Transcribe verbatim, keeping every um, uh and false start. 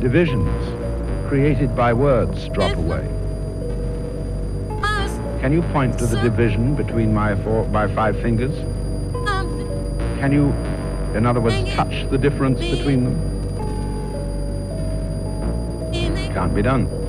divisions created by words drop away. Can you point to the division between my four, my five fingers? Can you, in other words, touch the difference between them? Can't be done.